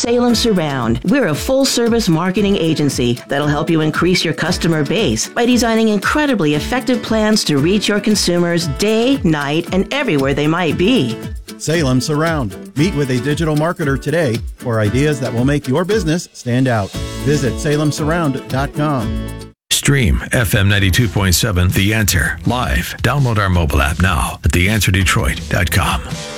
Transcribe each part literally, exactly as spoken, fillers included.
Salem Surround. We're a full-service marketing agency that'll help you increase your customer base by designing incredibly effective plans to reach your consumers day, night, and everywhere they might be. Salem Surround. Meet with a digital marketer today for ideas that will make your business stand out. Visit salem surround dot com. Stream F M ninety-two point seven The Answer live. Download our mobile app now at the answer detroit dot com.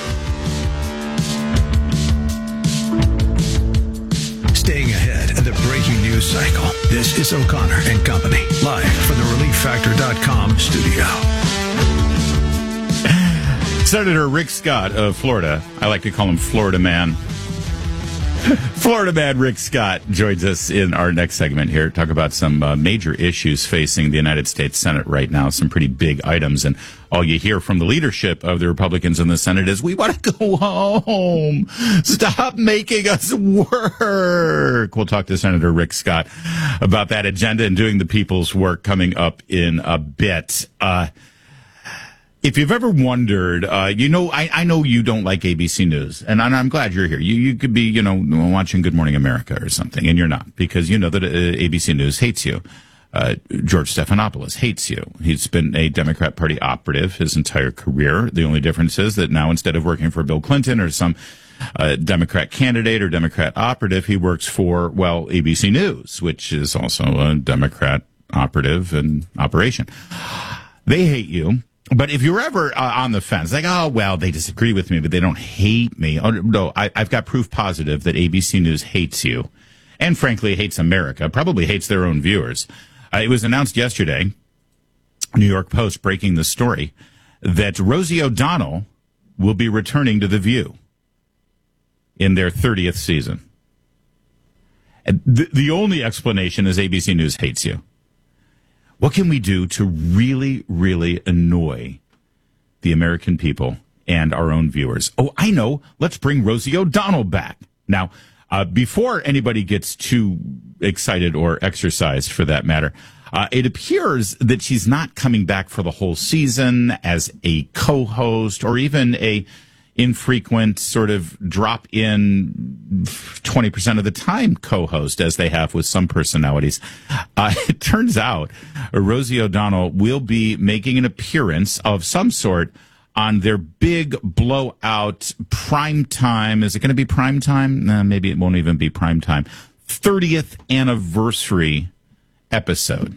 Staying ahead of the breaking news cycle, this is O'Connor and Company, live from the relief factor dot com studio. Senator Rick Scott of Florida, I like to call him Florida Man. Florida Man Rick Scott joins us in our next segment here to talk about some uh, major issues facing the United States Senate right now, some pretty big items. And all you hear from the leadership of the Republicans in the Senate is, we want to go home. Stop making us work. We'll talk to Senator Rick Scott about that agenda and doing the people's work coming up in a bit. Uh, If you've ever wondered, uh, you know, I, I know you don't like A B C News, and I'm, I'm glad you're here. You you could be, you know, watching Good Morning America or something, and you're not, because you know that uh, A B C News hates you. Uh, George Stephanopoulos hates you. He's been a Democrat Party operative his entire career. The only difference is that now, instead of working for Bill Clinton or some uh, Democrat candidate or Democrat operative, he works for, well, A B C News, which is also a Democrat operative and operation. They hate you. But if you're ever uh, on the fence, like, oh, well, they disagree with me, but they don't hate me. Oh, no, I, I've got proof positive that A B C News hates you and, frankly, hates America, probably hates their own viewers. Uh, it was announced yesterday, New York Post breaking the story, that Rosie O'Donnell will be returning to The View in their thirtieth season. And the, the only explanation is A B C News hates you. What can we do to really, really annoy the American people and our own viewers? Oh, I know. Let's bring Rosie O'Donnell back. Now, uh, before anybody gets too excited or exercised for that matter, uh, it appears that she's not coming back for the whole season as a co-host or even a infrequent sort of drop in twenty percent of the time co-host, as they have with some personalities. Uh, it turns out uh, Rosie O'Donnell will be making an appearance of some sort on their big blowout prime time. Is it going to be prime time? Uh, maybe it won't even be prime time. thirtieth anniversary episode.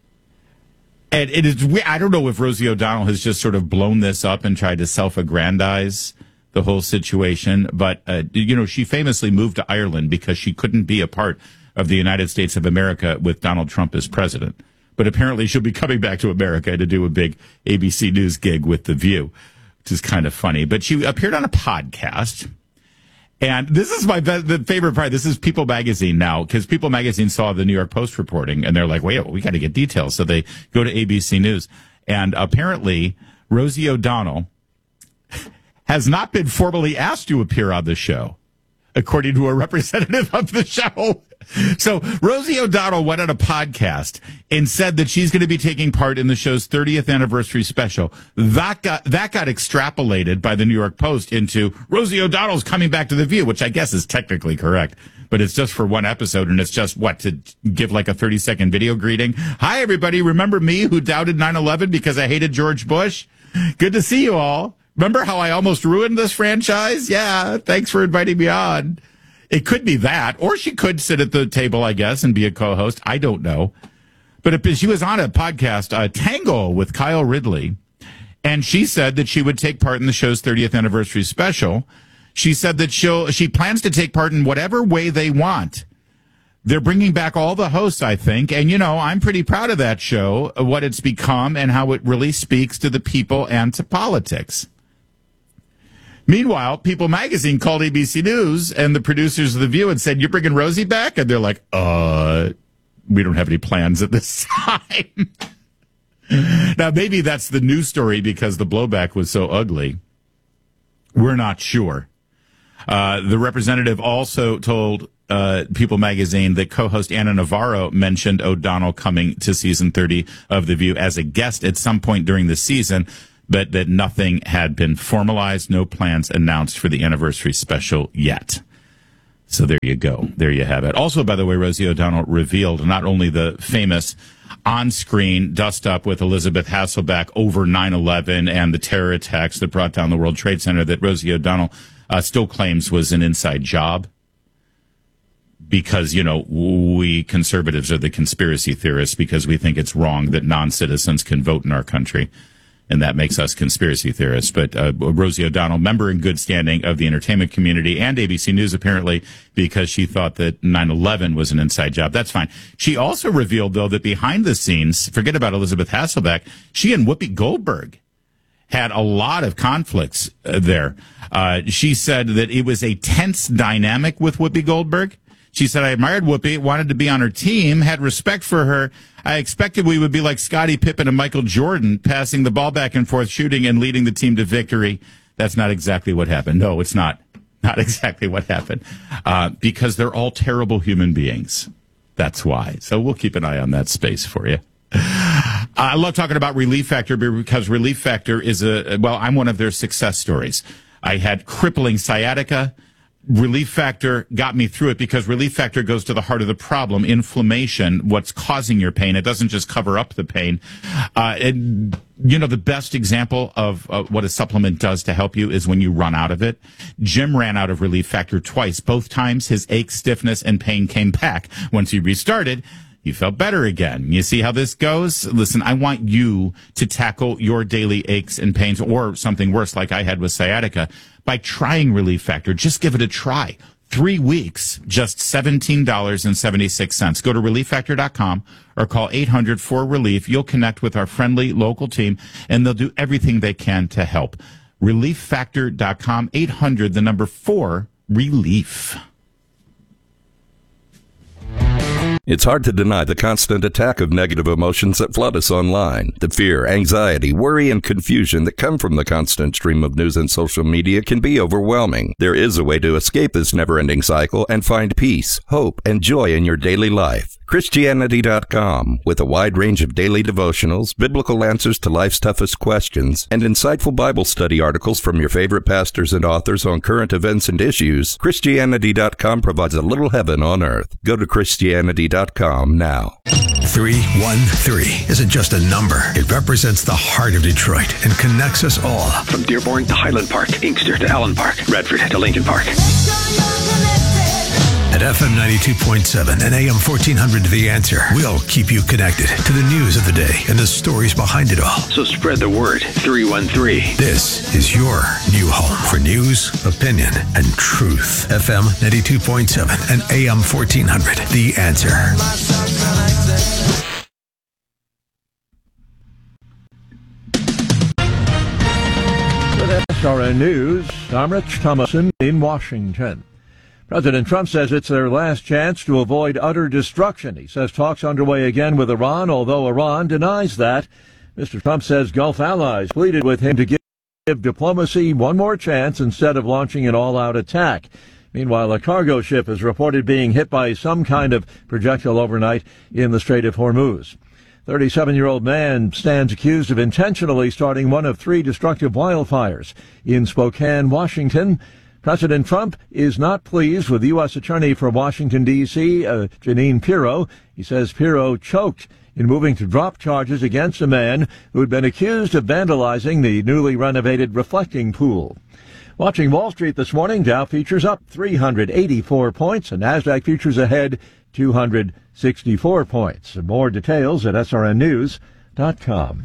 And it is, I don't know if Rosie O'Donnell has just sort of blown this up and tried to self-aggrandize the whole situation. But, uh, you know, she famously moved to Ireland because she couldn't be a part of the United States of America with Donald Trump as president. But apparently she'll be coming back to America to do a big A B C News gig with The View, which is kind of funny. But she appeared on a podcast. And this is my be- the favorite part. This is People Magazine now, because People Magazine saw the New York Post reporting, and they're like, wait, we got to get details. So they go to A B C News. And apparently, Rosie O'Donnell has not been formally asked to appear on the show, according to a representative of the show. So Rosie O'Donnell went on a podcast and said that she's going to be taking part in the show's thirtieth anniversary special. That got that got extrapolated by the New York Post into Rosie O'Donnell's coming back to The View, which I guess is technically correct. But it's just for one episode, and it's just, what, to give like a thirty-second video greeting? Hi, everybody. Remember me who doubted nine eleven because I hated George Bush? Good to see you all. Remember how I almost ruined this franchise? Yeah, thanks for inviting me on. It could be that, or she could sit at the table, I guess, and be a co-host. I don't know. But if she was on a podcast, uh, Tangle with Kyle Ridley, and she said that she would take part in the show's thirtieth anniversary special. She said that she'll she plans to take part in whatever way they want. They're bringing back all the hosts, I think. And, you know, I'm pretty proud of that show, what it's become and how it really speaks to the people and to politics. Meanwhile, People Magazine called A B C News and the producers of The View and said, you're bringing Rosie back? And they're like, uh, we don't have any plans at this time. Now, maybe that's the news story because the blowback was so ugly. We're not sure. Uh, the representative also told uh, People Magazine that co-host Anna Navarro mentioned O'Donnell coming to season thirty of The View as a guest at some point during the season, but that nothing had been formalized, no plans announced for the anniversary special yet. So there you go. There you have it. Also, by the way, Rosie O'Donnell revealed not only the famous on-screen dust-up with Elizabeth Hasselbeck over nine eleven and the terror attacks that brought down the World Trade Center that Rosie O'Donnell uh, still claims was an inside job. Because, you know, we conservatives are the conspiracy theorists because we think it's wrong that non-citizens can vote in our country. And that makes us conspiracy theorists. But uh, Rosie O'Donnell, member in good standing of the entertainment community and A B C News, apparently, because she thought that nine eleven was an inside job. That's fine. She also revealed, though, that behind the scenes, forget about Elizabeth Hasselbeck, she and Whoopi Goldberg had a lot of conflicts uh, there. Uh, she said that it was a tense dynamic with Whoopi Goldberg. She said, I admired Whoopi, wanted to be on her team, had respect for her. I expected we would be like Scottie Pippen and Michael Jordan, passing the ball back and forth, shooting and leading the team to victory. That's not exactly what happened. No, it's not. Not exactly what happened. Uh, because they're all terrible human beings. That's why. So we'll keep an eye on that space for you. Uh, I love talking about Relief Factor because Relief Factor is a, well, I'm one of their success stories. I had crippling sciatica. Relief Factor got me through it because Relief Factor goes to the heart of the problem, inflammation, what's causing your pain. It doesn't just cover up the pain. Uh, and, you know, the best example of uh, what a supplement does to help you is when you run out of it. Jim ran out of Relief Factor twice. Both times his ache, stiffness, and pain came back. Once he restarted, he felt better again. You see how this goes? Listen, I want you to tackle your daily aches and pains or something worse like I had with sciatica by trying Relief Factor. Just give it a try. Three weeks, just seventeen dollars and seventy-six cents. Go to relief factor dot com or call eight hundred four relief. You'll connect with our friendly local team, and they'll do everything they can to help. relief factor dot com, eight hundred, the number four, relief. It's hard to deny the constant attack of negative emotions that flood us online. The fear, anxiety, worry, and confusion that come from the constant stream of news and social media can be overwhelming. There is a way to escape this never-ending cycle and find peace, hope, and joy in your daily life. Christianity dot com, with a wide range of daily devotionals, biblical answers to life's toughest questions, and insightful Bible study articles from your favorite pastors and authors on current events and issues, Christianity dot com provides a little heaven on earth. Go to Christianity dot com now. three one three isn't just a number. It represents the heart of Detroit and connects us all. From Dearborn to Highland Park, Inkster to Allen Park, Redford to Lincoln Park. At F M ninety-two point seven and A M fourteen hundred The Answer, we'll keep you connected to the news of the day and the stories behind it all. So spread the word. three one three. This is your new home for news, opinion, and truth. F M ninety-two point seven and A M fourteen hundred The Answer. With S R N News, I'm Rich Thomason in Washington. President Trump says it's their last chance to avoid utter destruction. He says talks underway again with Iran, although Iran denies that. Mister Trump says Gulf allies pleaded with him to give diplomacy one more chance instead of launching an all-out attack. Meanwhile, a cargo ship is reported being hit by some kind of projectile overnight in the Strait of Hormuz. thirty-seven-year-old man stands accused of intentionally starting one of three destructive wildfires in Spokane, Washington. President Trump is not pleased with U S Attorney for Washington, D C, uh, Jeanine Pirro. He says Pirro choked in moving to drop charges against a man who had been accused of vandalizing the newly renovated reflecting pool. Watching Wall Street this morning, Dow futures up three hundred eighty-four points, and NASDAQ futures ahead two hundred sixty-four points. More details at S R N news dot com.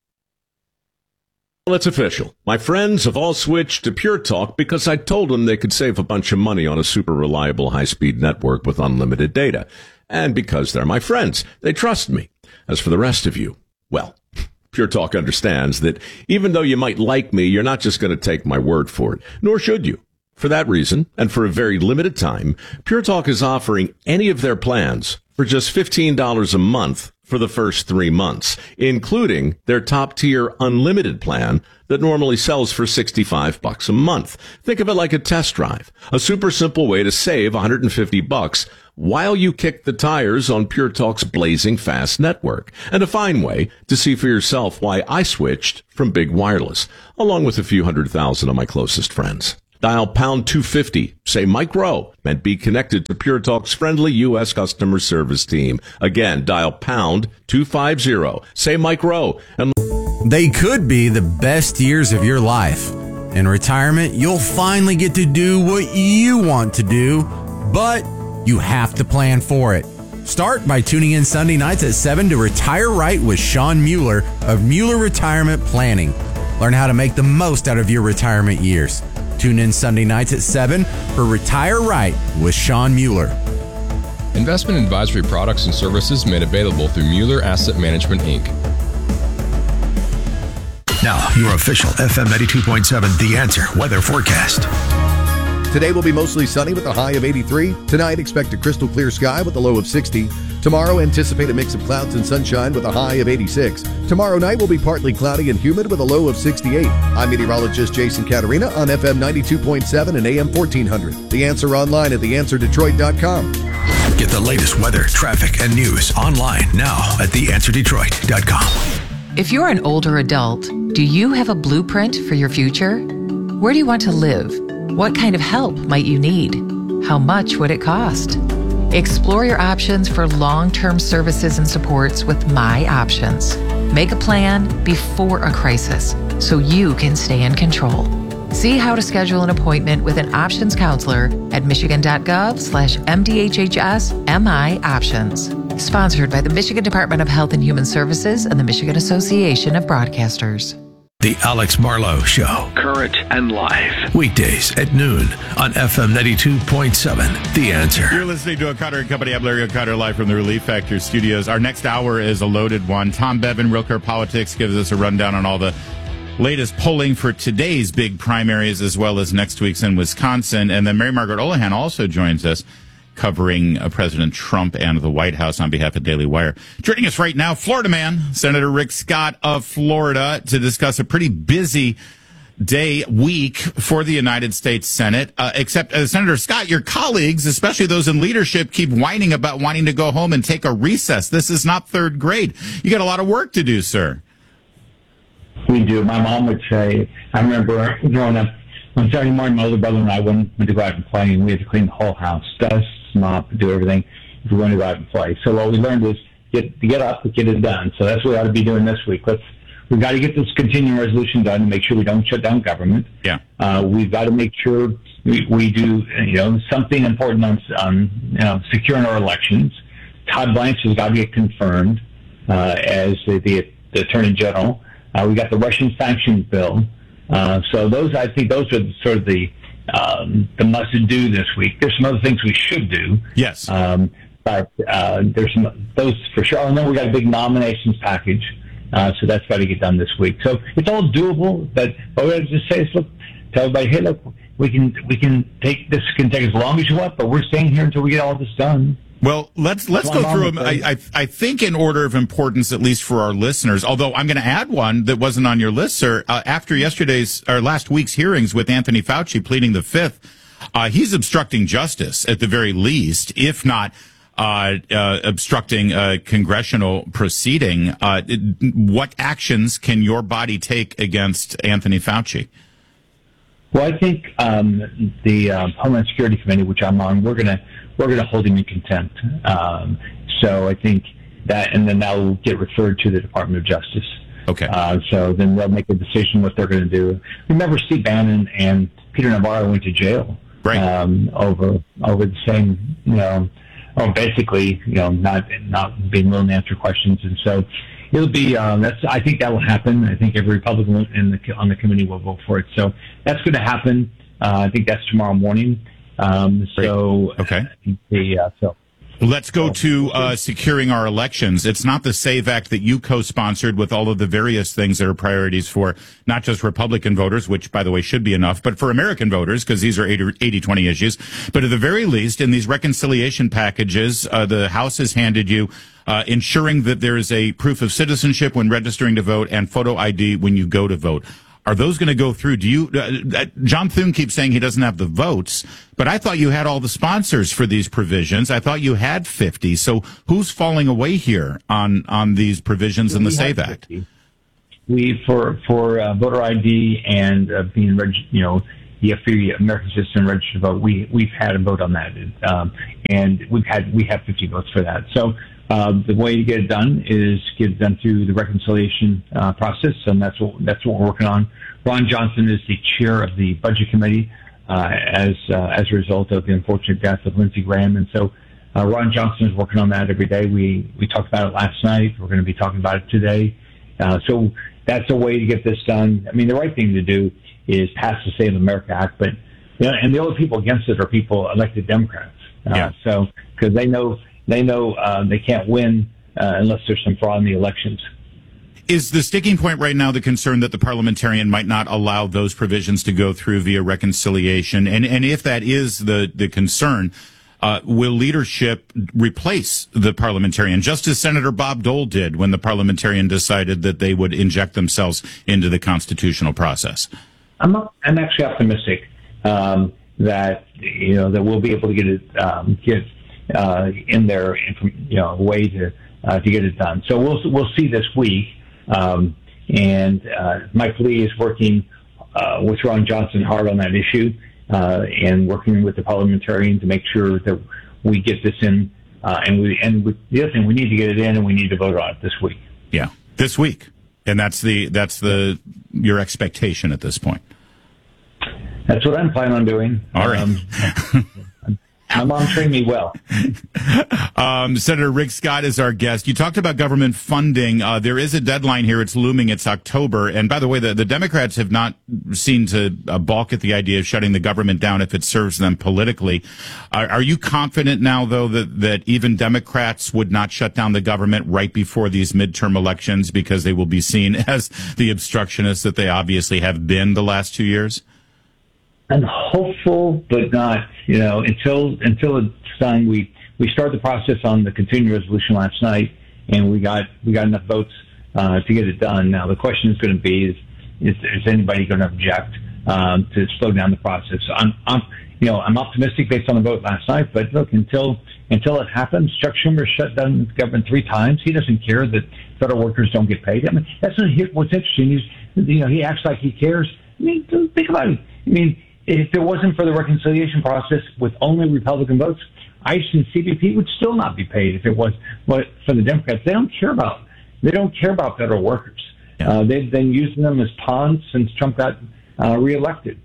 Well, it's official. My friends have all switched to Pure Talk because I told them they could save a bunch of money on a super reliable high-speed network with unlimited data. And because they're my friends, they trust me. As for the rest of you, well, Pure Talk understands that even though you might like me, you're not just going to take my word for it, nor should you. For that reason, and for a very limited time, Pure Talk is offering any of their plans for just fifteen dollars a month for the first three months, including their top-tier unlimited plan that normally sells for sixty-five bucks a month. Think of it like a test drive, a super simple way to save one hundred fifty bucks while you kick the tires on Pure Talk's blazing fast network, and a fine way to see for yourself why I switched from big wireless, along with a few hundred thousand of my closest friends. Dial pound two fifty. Say Mike Rowe and be connected to Pure Talk's friendly U S customer service team. Again, dial pound two fifty. Say Mike Rowe. And they could be the best years of your life. In retirement, you'll finally get to do what you want to do, but you have to plan for it. Start by tuning in Sunday nights at seven to Retire Right with Sean Mueller of Mueller Retirement Planning. Learn how to make the most out of your retirement years. Tune in Sunday nights at seven for Retire Right with Sean Mueller. Investment advisory products and services made available through Mueller Asset Management, Incorporated. Now, your official F M ninety-two point seven The Answer weather forecast. Today will be mostly sunny with a high of eighty-three. Tonight, expect a crystal clear sky with a low of sixty. Tomorrow, anticipate a mix of clouds and sunshine with a high of eighty-six. Tomorrow night will be partly cloudy and humid with a low of sixty-eight. I'm meteorologist Jason Caterina on F M ninety-two point seven and A M fourteen hundred. The Answer online at the answer detroit dot com. Get the latest weather, traffic, and news online now at the answer detroit dot com. If you're an older adult, do you have a blueprint for your future? Where do you want to live? What kind of help might you need? How much would it cost? Explore your options for long-term services and supports with My Options. Make a plan before a crisis so you can stay in control. See how to schedule an appointment with an options counselor at michigan.gov slash MDHHS MI Options. Sponsored by the Michigan Department of Health and Human Services and the Michigan Association of Broadcasters. The Alex Marlowe Show. Current and live. Weekdays at noon on F M ninety-two point seven. The Answer. You're listening to O'Connor and Company. I'm Larry O'Connor, live from the Relief Factor studios. Our next hour is a loaded one. Tom Bevan, Real Clear Politics, gives us a rundown on all the latest polling for today's big primaries as well as next week's in Wisconsin. And then Mary Margaret Olohan also joins us, covering uh, President Trump and the White House on behalf of Daily Wire. Joining us right now, Florida man, Senator Rick Scott of Florida, to discuss a pretty busy day, week for the United States Senate. Uh, except, uh, Senator Scott, your colleagues, especially those in leadership, keep whining about wanting to go home and take a recess. This is not third grade. You got a lot of work to do, sir. We do. My mom would say, I remember growing up, on Saturday morning, my older brother and I went, went to go out and play, and we had to clean the whole house, dust, mop, do everything if we were going to go out and play. So what we learned was get get up, get it done. So that's what we ought to be doing this week. Let's we've got to get this continuing resolution done and make sure we don't shut down government. Yeah. Uh, we've got to make sure we, we do you know something important on on you know securing our elections. Todd Blanche has got to get confirmed uh, as the, the, the Attorney General. Uh, we got the Russian sanctions bill. Uh, so those, I think, those are sort of the um, the must-do this week. There's some other things we should do. Yes. Um, but uh, there's some those for sure. And then we got a big nominations package, uh, so that's got to get done this week. So it's all doable. But what we have to just say is, look, tell everybody, hey, look, we can we can take this can take as long as you want, but we're staying here until we get all this done. Well, let's let's go through them. I, I I think in order of importance, at least for our listeners. Although I'm going to add one that wasn't on your list, sir. Uh, after yesterday's or last week's hearings with Anthony Fauci pleading the fifth, uh, he's obstructing justice at the very least, if not uh, uh, obstructing a congressional proceeding. Uh, what actions can your body take against Anthony Fauci? Well, I think um, the um, Homeland Security Committee, which I'm on, we're going to we're going to hold him in contempt. Um, so I think that, and then that will get referred to the Department of Justice. Okay. Uh, so then they'll make a decision what they're going to do. Remember, Steve Bannon and Peter Navarro went to jail right. um, over over the same, you know, or basically, you know, not not being willing to answer questions, and so. It'll be. Um, that's. I think that will happen. I think every Republican in the, on the committee will vote for it. So that's going to happen. Uh, I think that's tomorrow morning. Um, so okay. The, uh, so let's go to uh, securing our elections. It's not the SAVE Act that you co-sponsored with all of the various things that are priorities for not just Republican voters, which, by the way, should be enough, but for American voters, because these are eighty twenty issues. But at the very least, in these reconciliation packages, uh, the House has handed you Uh, ensuring that there is a proof of citizenship when registering to vote and photo I D when you go to vote. Are those going to go through? Do you, uh, John Thune keeps saying he doesn't have the votes, but I thought you had all the sponsors for these provisions. I thought you had fifty. So who's falling away here on, on these provisions in the SAVE Act? We, for, for, uh, voter I D and, uh, being, reg- you know, the Free American Citizen Register to Vote. We we've had a vote on that, um, and we've had we have fifty votes for that. So uh, the way to get it done is get it done through the reconciliation uh, process, and that's what that's what we're working on. Ron Johnson is the chair of the Budget Committee uh, as uh, as a result of the unfortunate death of Lindsey Graham, and so uh, Ron Johnson is working on that every day. We we talked about it last night. We're going to be talking about it today. Uh, so that's a way to get this done. I mean, the right thing to do is pass the Save America Act, but you know, and the only people against it are people elected Democrats. Uh, yeah. So because they know they know uh, they can't win uh, unless there's some fraud in the elections. Is the sticking point right now the concern that the parliamentarian might not allow those provisions to go through via reconciliation? And and if that is the the concern, uh, will leadership replace the parliamentarian, just as Senator Bob Dole did when the parliamentarian decided that they would inject themselves into the constitutional process? I'm I'm actually optimistic um, that you know that we'll be able to get it um, get uh, in there, you know, a way to uh, to get it done. So we'll we'll see this week, um, and uh, Mike Lee is working uh, with Ron Johnson hard on that issue uh, and working with the parliamentarian to make sure that we get this in. Uh, and we and we, the other thing, we need to get it in, and we need to vote on it this week. Yeah, this week. And that's the that's the your expectation at this point. That's what I'm planning on doing. All right. Um, my mom trained me well. Um, Senator Rick Scott is our guest. You talked about government funding. Uh, there is a deadline here. It's looming. It's October. And by the way, the, the Democrats have not seemed to uh, balk at the idea of shutting the government down if it serves them politically. Are, are you confident now, though, that, that even Democrats would not shut down the government right before these midterm elections because they will be seen as the obstructionists that they obviously have been the last two years? I'm hopeful, but not, you know, until until it's done. We we started the process on the continuing resolution last night, and we got we got enough votes uh, to get it done. Now the question is going to be: Is is, is anybody going to object um, to slow down the process? I'm, I'm you know I'm optimistic based on the vote last night, but look, until until it happens, Chuck Schumer shut down the government three times. He doesn't care that federal workers don't get paid. I mean, that's not what's interesting. He's you know he acts like he cares. I mean, think about it. I mean. If it wasn't for the reconciliation process with only Republican votes, ICE and C B P would still not be paid. If it was, but for the Democrats, they don't care about they don't care about federal workers. Yeah. Uh, they've been using them as pawns since Trump got uh, reelected.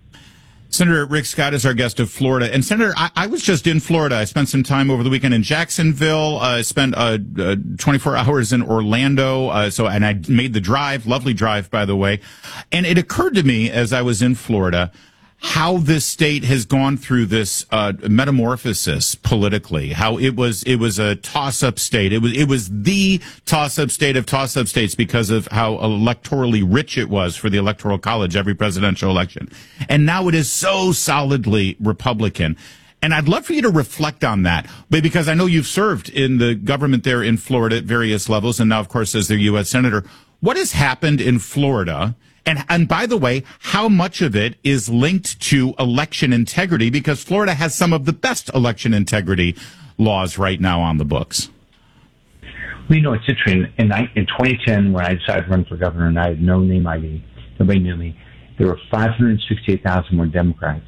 Senator Rick Scott is our guest of Florida. And Senator, I, I was just in Florida. I spent some time over the weekend in Jacksonville. I uh, spent uh, uh, twenty-four hours in Orlando. Uh, so, and I made the drive, lovely drive, by the way. And it occurred to me as I was in Florida how this state has gone through this uh, metamorphosis politically. How it was it was a toss-up state. It was it was the toss-up state of toss-up states because of how electorally rich it was for the Electoral College every presidential election, and now it is so solidly Republican. And I'd love for you to reflect on that, but because I know you've served in the government there in Florida at various levels, and now, of course, as their U S senator. What has happened in Florida? And, and by the way, how much of it is linked to election integrity? Because Florida has some of the best election integrity laws right now on the books. Well, you know, it's interesting. In, in twenty ten, when I decided to run for governor and I had no name I D, nobody knew me, there were five hundred sixty-eight thousand more Democrats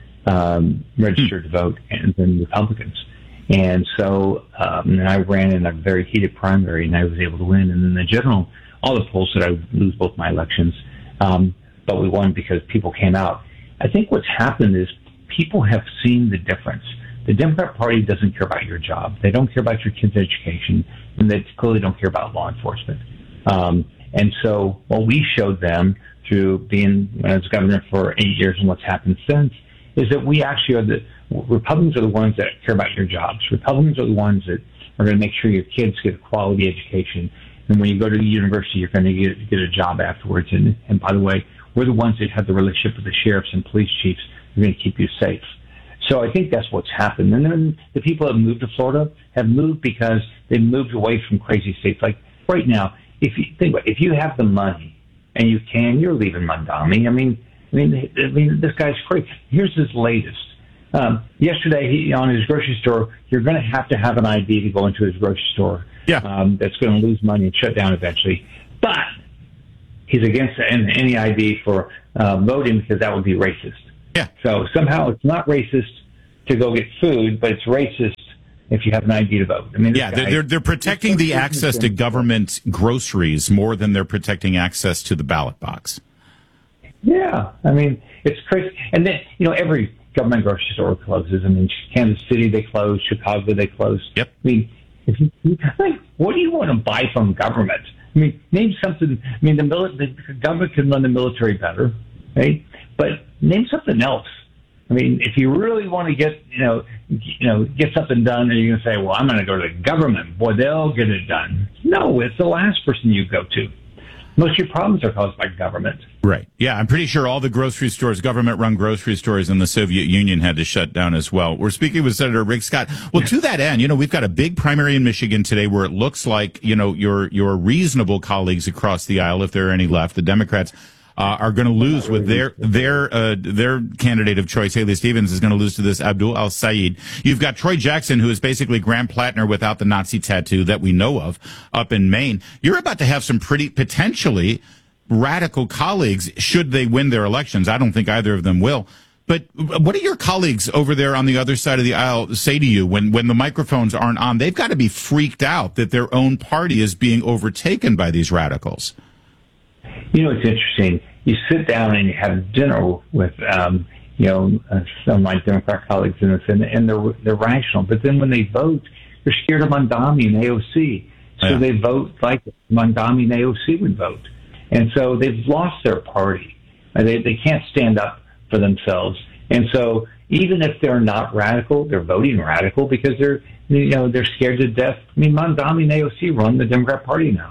um, registered to vote than Republicans. And so um, and I ran in a very heated primary, and I was able to win. And in the general, all the polls said I would lose both my elections. Um, but we won because people came out. I think what's happened is people have seen the difference. The Democrat Party doesn't care about your job. They don't care about your kids' education, and they clearly don't care about law enforcement. Um, and so what we showed them through being, when I was governor for eight years and what's happened since, is that we actually are the, Republicans are the ones that care about your jobs. Republicans are the ones that are going to make sure your kids get a quality education. And when you go to the university, you're going to get, get a job afterwards. And, and by the way, we're the ones that have the relationship with the sheriffs and police chiefs. We're going to keep you safe. So I think that's what's happened. And then the people that have moved to Florida have moved because they moved away from crazy states. Like right now, if you think about it, if you have the money and you can, you're leaving Mondami. I mean, I mean, I mean, this guy's crazy. Here's his latest. Um, yesterday, he, on his grocery store, you're going to have to have an I D to go into his grocery store. Yeah. Um, that's going to lose money and shut down eventually. But he's against any I D for uh, voting because that would be racist. Yeah. So somehow it's not racist to go get food, but it's racist if you have an I D to vote. I mean, yeah, they're, they're they're protecting the access to government groceries more than they're protecting access to the ballot box. Yeah, I mean, it's crazy. And then, you know, every government grocery store closes. I mean, Kansas City, they closed. Chicago, they closed. Yep. I mean, if you, you like, what do you want to buy from government? I mean, name something. I mean, the, mili- the government can run the military better, right? But name something else. I mean, if you really want to get, you know, you know, get something done, and you're going to say, well, I'm going to go to the government. Boy, they'll get it done. No, it's the last person you go to. Most of your problems are caused by government. Right. Yeah, I'm pretty sure all the grocery stores, government-run grocery stores in the Soviet Union had to shut down as well. We're speaking with Senator Rick Scott. Well, to that end, you know, we've got a big primary in Michigan today where it looks like, you know, your your reasonable colleagues across the aisle, if there are any left, the Democrats, Uh, are going to lose with their their uh, their candidate of choice. Haley Stevens is going to lose to this Abdul Al-Sayed. You've got Troy Jackson, who is basically Graham Plattner without the Nazi tattoo that we know of up in Maine. You're about to have some pretty potentially radical colleagues should they win their elections. I don't think either of them will. But what do your colleagues over there on the other side of the aisle say to you when, when the microphones aren't on? They've got to be freaked out that their own party is being overtaken by these radicals. You know, it's interesting. You sit down and you have dinner with, um, you know, uh, some of my Democrat colleagues in this, and, and they're they're rational. But then when they vote, they're scared of Mondami and A O C, so yeah. they vote like Mondami and A O C would vote, and so they've lost their party. They they can't stand up for themselves, and so even if they're not radical, they're voting radical because they're you know they're scared to death. I mean, Mondami and A O C run the Democrat Party now.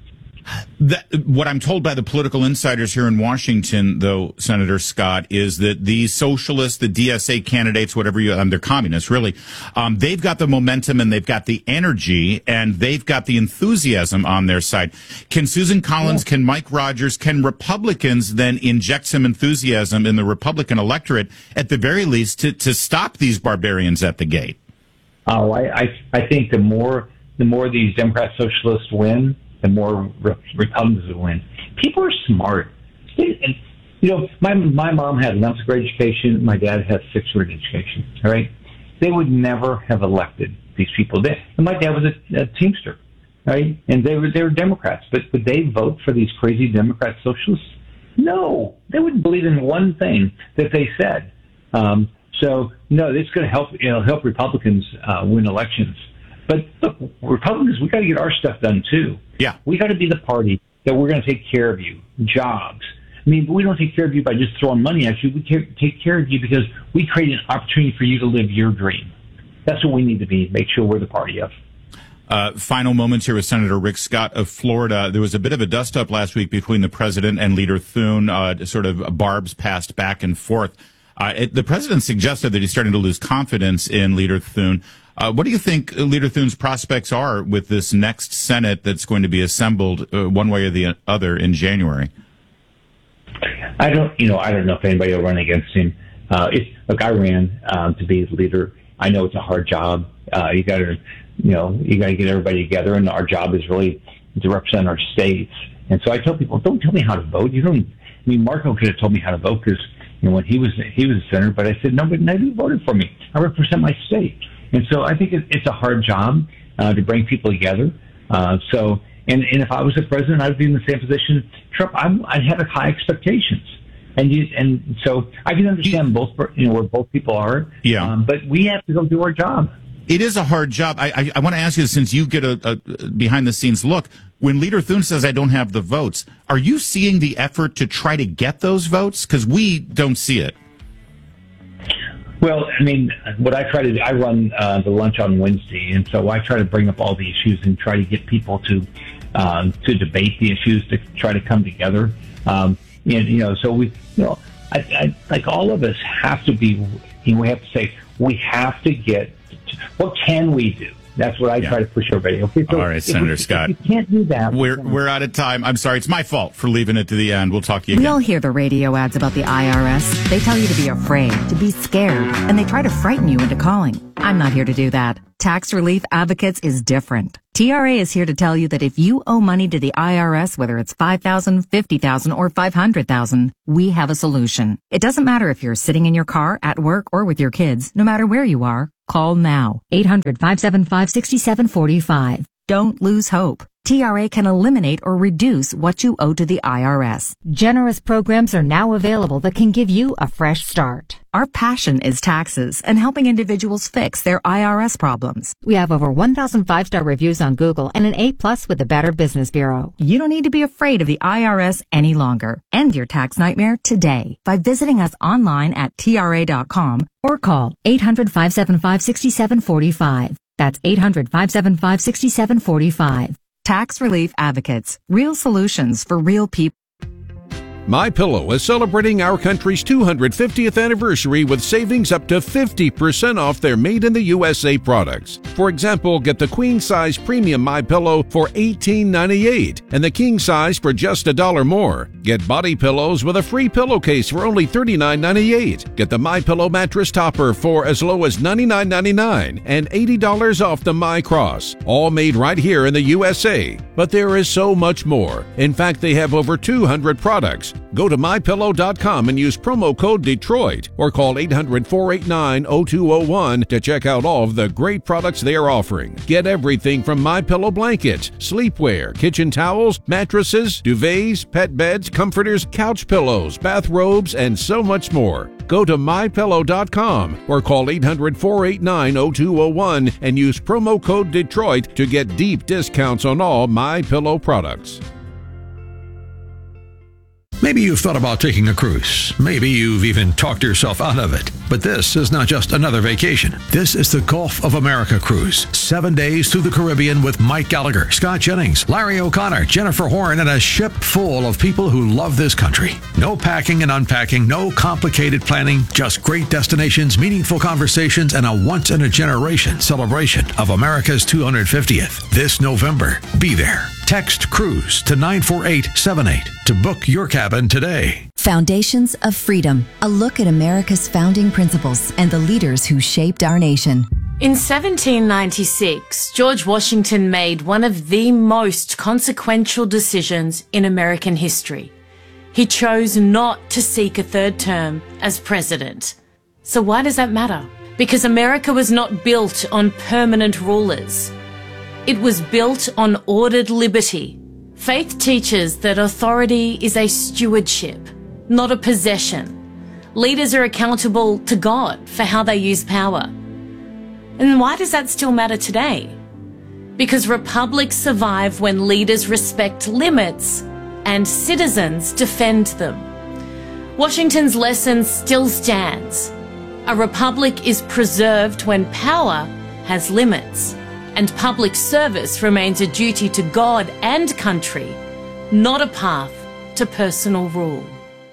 That, what I'm told by the political insiders here in Washington, though, Senator Scott, is that the socialists, the D S A candidates, whatever you, um, they're communists, really, um, they've got the momentum and they've got the energy and they've got the enthusiasm on their side. Can Susan Collins, yeah. can Mike Rogers, can Republicans then inject some enthusiasm in the Republican electorate, at the very least, to, to stop these barbarians at the gate? Oh, I, I, I think the more, the more these Democrat socialists win, the more re- Republicans will win. People are smart. And, you know, my my mom had an upgrade education. My dad had a sixth grade education. All right? They would never have elected these people. They, and my dad was a, a Teamster, right? And they were they were Democrats. But would they vote for these crazy Democrat socialists? No. They wouldn't believe in one thing that they said. Um, so, no, it's going to help, you know, help Republicans uh, win elections. But look, Republicans, we got to get our stuff done too. Yeah, we got to be the party that we're going to take care of you. Jobs. I mean, we don't take care of you by just throwing money at you. We take care of you because we create an opportunity for you to live your dream. That's what we need to be. Make sure we're the party of. Uh, final moments here with Senator Rick Scott of Florida. There was a bit of a dust-up last week between the president and Leader Thune. Uh, sort of barbs passed back and forth. Uh, it, the president suggested that he's starting to lose confidence in Leader Thune. Uh, what do you think Leader Thune's prospects are with this next Senate that's going to be assembled uh, one way or the other in January? I don't, you know, I don't know if anybody will run against him. Uh, it's, look, I ran um, to be the leader. I know it's a hard job. Uh, you got to, you know, you got to get everybody together, and our job is really to represent our states. And so I tell people, don't tell me how to vote. You don't. I mean, Marco could have told me how to vote because you know when he was he was a senator, but I said no, but nobody voted for me. I represent my state. And so I think it's a hard job uh, to bring people together. Uh, so, and, and if I was the president, I'd be in the same position. Trump, I'm, I'd have high expectations, and you, and so I can understand both, you know, where both people are. Yeah. Um, but we have to go do our job. It is a hard job. I, I, I want to ask you, since you get a, a behind the scenes look, when Leader Thune says, "I don't have the votes," are you seeing the effort to try to get those votes? Because we don't see it. Well, I mean, what I try to do, I run uh, the lunch on Wednesday, and so I try to bring up all the issues and try to get people to um, to debate the issues, to try to come together. Um, and, you know, so we, you know, I, I, like all of us have to be, you know, we have to say, we have to get, to, what can we do? That's what I Yeah. try to push everybody. Okay, so All right, if Senator we- Scott. If you can't do that. We're we're out of time. I'm sorry. It's my fault for leaving it to the end. We'll talk to you We again. all hear the radio ads about the I R S. They tell you to be afraid, to be scared, and they try to frighten you into calling. I'm not here to do that. Tax Relief Advocates is different. T R A is here to tell you that if you owe money to the I R S, whether it's five thousand dollars, fifty thousand dollars, or five hundred thousand dollars, we have a solution. It doesn't matter if you're sitting in your car, at work, or with your kids. No matter where you are, call now. eight hundred, five seven five, six seven four five. Don't lose hope. T R A can eliminate or reduce what you owe to the I R S. Generous programs are now available that can give you a fresh start. Our passion is taxes and helping individuals fix their I R S problems. We have over one thousand five-star reviews on Google and an A plus with the Better Business Bureau. You don't need to be afraid of the I R S any longer. End your tax nightmare today by visiting us online at T R A dot com or call eight hundred, five seven five, six seven four five. That's eight hundred, five seven five, six seven four five. Tax Relief Advocates. Real solutions for real people. MyPillow is celebrating our country's two hundred fiftieth anniversary with savings up to fifty percent off their made-in-the-U S A products. For example, get the queen-size premium MyPillow for eighteen ninety-eight and the king-size for just a dollar more. Get body pillows with a free pillowcase for only thirty-nine ninety-eight. Get the MyPillow mattress topper for as low as ninety-nine ninety-nine and eighty dollars off the MyCross. All made right here in the U S A. But there is so much more. In fact, they have over two hundred products. Go to my pillow dot com and use promo code Detroit or call eight hundred, four eight nine, zero two zero one to check out all of the great products they are offering. Get everything from MyPillow blankets, sleepwear, kitchen towels, mattresses, duvets, pet beds, comforters, couch pillows, bathrobes, and so much more. Go to my pillow dot com or call eight hundred, four eight nine, zero two zero one and use promo code Detroit to get deep discounts on all MyPillow products. Maybe you've thought about taking a cruise. Maybe you've even talked yourself out of it. But this is not just another vacation. This is the Gulf of America cruise. Seven days through the Caribbean with Mike Gallagher, Scott Jennings, Larry O'Connor, Jennifer Horn, and a ship full of people who love this country. No packing and unpacking, no complicated planning, just great destinations, meaningful conversations, and a once-in-a-generation celebration of America's two hundred fiftieth. This November, be there. Text CRUISE to nine four eight seven eight to book your cabin today. Foundations of Freedom, a look at America's founding principles and the leaders who shaped our nation. In seventeen ninety-six, George Washington made one of the most consequential decisions in American history. He chose not to seek a third term as president. So why does that matter? Because America was not built on permanent rulers. It was built on ordered liberty. Faith teaches that authority is a stewardship, not a possession. Leaders are accountable to God for how they use power. And why does that still matter today? Because republics survive when leaders respect limits and citizens defend them. Washington's lesson still stands. A republic is preserved when power has limits, and public service remains a duty to God and country, not a path to personal rule.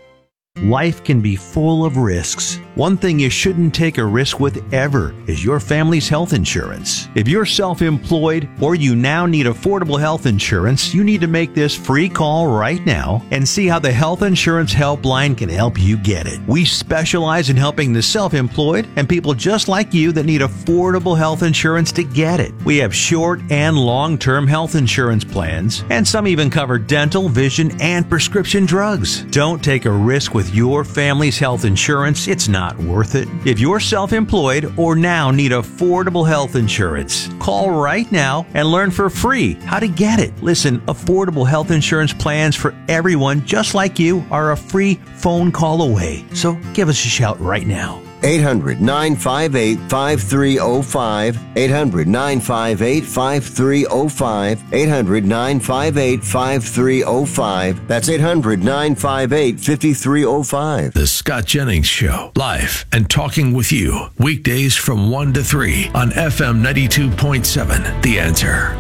Life can be full of risks. One thing you shouldn't take a risk with ever is your family's health insurance. If you're self-employed or you now need affordable health insurance, you need to make this free call right now and see how the Health Insurance Helpline can help you get it. We specialize in helping the self-employed and people just like you that need affordable health insurance to get it. We have short and long-term health insurance plans, and some even cover dental, vision, and prescription drugs. Don't take a risk with your family's health insurance. It's not worth it. If you're self-employed or now need affordable health insurance, call right now and learn for free how to get it. Listen, affordable health insurance plans for everyone just like you are a free phone call away. So give us a shout right now. eight hundred, nine five eight, five three zero five. eight hundred, nine five eight, five three zero five. eight hundred, nine five eight, five three zero five. That's eight hundred, nine five eight, five three zero five. The Scott Jennings Show, live and talking with you, weekdays from one to three on F M ninety-two point seven, The Answer.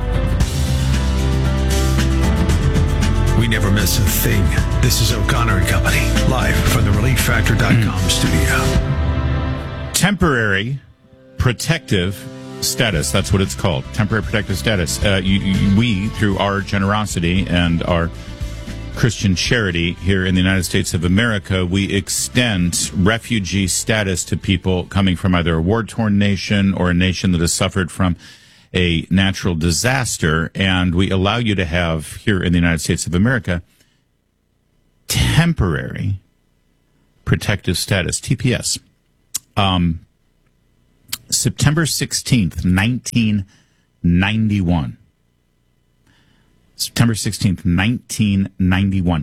We never miss a thing. This is O'Connor and Company, live from the relief factor dot com studio. Temporary protective status. That's what it's called, temporary protective status. Uh, you, you, we, through our generosity and our Christian charity here in the United States of America, we extend refugee status to people coming from either a war-torn nation or a nation that has suffered from a natural disaster, and we allow you to have, here in the United States of America, temporary protective status, T P S. Um, September sixteenth, nineteen ninety-one. September sixteenth, nineteen ninety-one.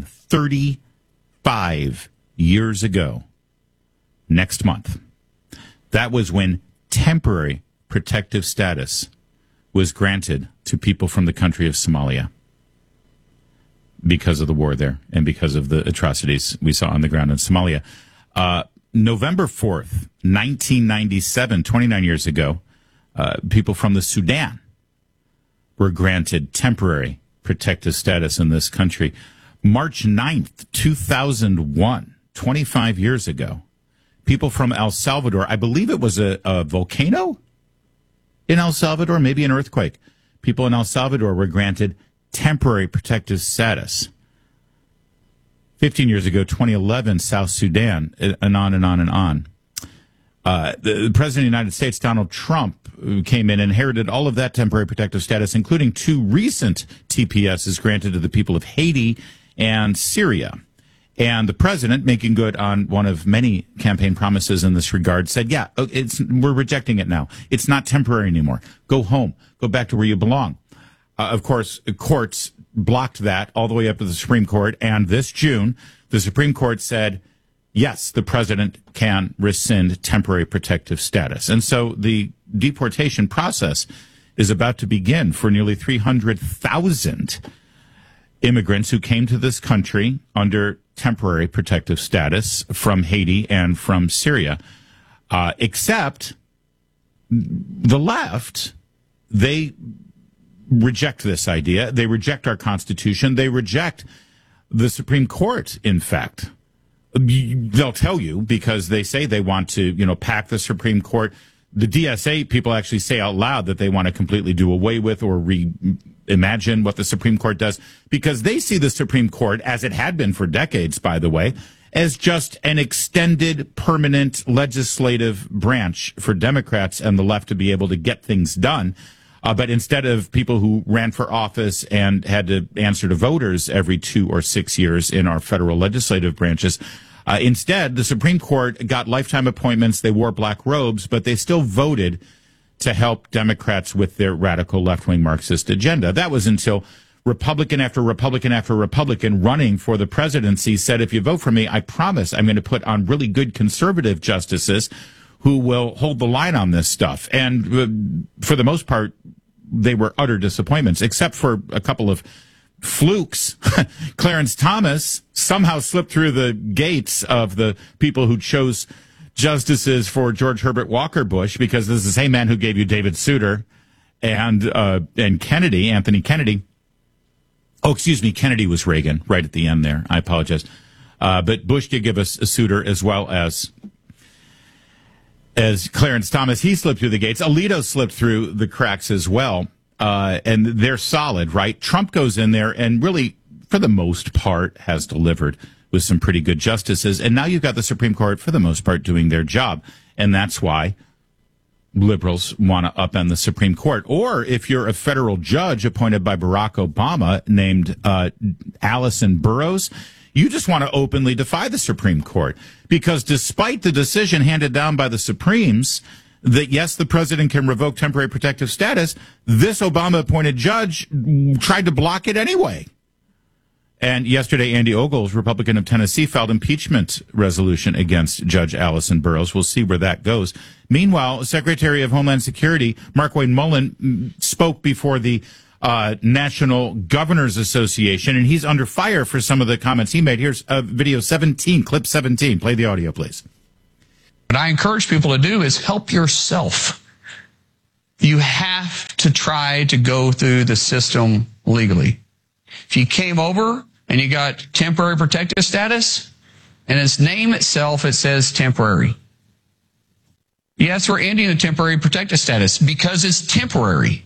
thirty-five years ago, next month. That was when temporary protective status was granted to people from the country of Somalia because of the war there and because of the atrocities we saw on the ground in Somalia. Uh, November fourth, nineteen ninety-seven, twenty-nine years ago, uh, people from the Sudan were granted temporary protective status in this country. March ninth, two thousand one, twenty-five years ago, people from El Salvador, I believe it was a, a volcano in El Salvador, maybe an earthquake. People in El Salvador were granted temporary protective status. fifteen years ago, twenty eleven, South Sudan, and on and on and on. Uh, the President of the United States, Donald Trump, came in and inherited all of that temporary protective status, including two recent T P Ss granted to the people of Haiti and Syria. And the president, making good on one of many campaign promises in this regard, said, yeah, it's, we're rejecting it now. It's not temporary anymore. Go home. Go back to where you belong. Uh, of course, courts blocked that all the way up to the Supreme Court. And this June, the Supreme Court said, yes, the president can rescind temporary protective status. And so the deportation process is about to begin for nearly three hundred thousand immigrants who came to this country under temporary protective status from Haiti and from Syria. Uh, except the left, they reject this idea. They reject our Constitution. They reject the Supreme Court, in fact. They'll tell you because they say they want to, you know, pack the Supreme Court. The D S A people actually say out loud that they want to completely do away with or reimagine what the Supreme Court does, because they see the Supreme Court, as it had been for decades, by the way, as just an extended permanent legislative branch for Democrats and the left to be able to get things done. Uh, but instead of people who ran for office and had to answer to voters every two or six years in our federal legislative branches, uh, instead, the Supreme Court got lifetime appointments. They wore black robes, but they still voted to help Democrats with their radical left-wing Marxist agenda. That was until Republican after Republican after Republican running for the presidency said, if you vote for me, I promise I'm going to put on really good conservative justices who will hold the line on this stuff. And uh, for the most part, they were utter disappointments, except for a couple of flukes. Clarence Thomas somehow slipped through the gates of the people who chose justices for George Herbert Walker Bush, because this is the same man who gave you David Souter and uh, and Kennedy, Anthony Kennedy. Oh, excuse me, Kennedy was Reagan right at the end there. I apologize. Uh, but Bush did give us a Souter as well as as Clarence Thomas. He slipped through the gates. Alito slipped through the cracks as well. Uh, and they're solid, right? Trump goes in there and really, for the most part, has delivered with some pretty good justices. And now you've got the Supreme Court, for the most part, doing their job. And that's why liberals want to upend the Supreme Court. Or if you're a federal judge appointed by Barack Obama named uh, Allison Burroughs, you just want to openly defy the Supreme Court, because despite the decision handed down by the Supremes that, yes, the president can revoke temporary protective status, this Obama-appointed judge tried to block it anyway. And yesterday, Andy Ogles, Republican of Tennessee, filed impeachment resolution against Judge Allison Burroughs. We'll see where that goes. Meanwhile, Secretary of Homeland Security Markwayne Mullin spoke before the Uh, National Governors Association, and he's under fire for some of the comments he made. Here's uh, video seventeen, clip seventeen. Play the audio, please. What I encourage people to do is help yourself. You have to try to go through the system legally. If you came over and you got temporary protective status, and its name itself, it says temporary. Yes, we're ending the temporary protected status because it's temporary.